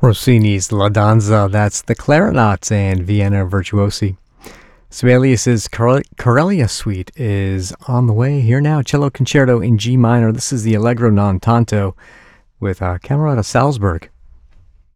Rossini's La Danza, that's the Clarinets and Vienna Virtuosi. Sibelius's Corellia Suite is on the way here now. Cello Concerto in G minor. This is the Allegro non tanto with Camerata Salzburg.